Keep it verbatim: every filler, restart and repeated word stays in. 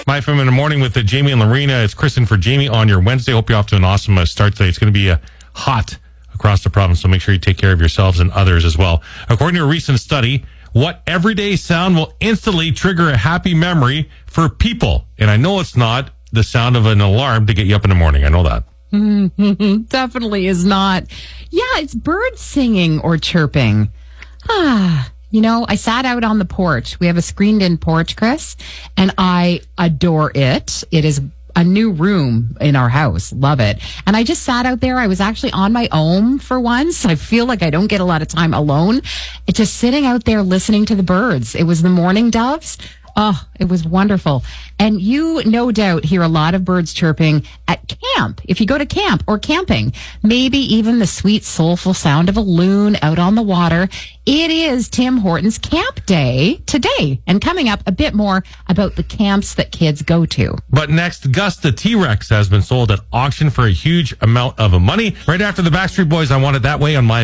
My F M in the morning with uh, Jamie and Lorena. It's Kristen for Jamie on your Wednesday. Hope you're off to an awesome uh, start today. It's going to be uh, hot across the province, so make sure you take care of yourselves and others as well. According to a recent study, what everyday sound will instantly trigger a happy memory for people? And I know it's not the sound of an alarm to get you up in the morning. I know that. Definitely is not. Yeah, it's birds singing or chirping. Ah, you know, I sat out on the porch. We have a screened-in porch, Chris, and I adore it. It is a new room in our house. Love it. And I just sat out there. I was actually on my own for once. I feel like I don't get a lot of time alone. It's just sitting out there listening to the birds. It was the morning doves. Oh, it was wonderful. And you no doubt hear a lot of birds chirping at camp. If you go to camp or camping, maybe even the sweet, soulful sound of a loon out on the water. It is Tim Hortons Camp Day today. And coming up, a bit more about the camps that kids go to. But next, Gus the T-Rex has been sold at auction for a huge amount of money. Right after the Backstreet Boys, I Want It That Way on My